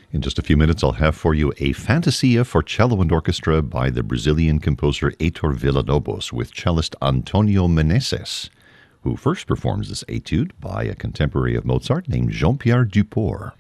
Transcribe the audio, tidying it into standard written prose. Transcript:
In just a few minutes, I'll have for you a Fantasia for cello and orchestra by the Brazilian composer Heitor Villa-Lobos with cellist Antonio Meneses, who first performs this etude by a contemporary of Mozart named Jean-Pierre Duport.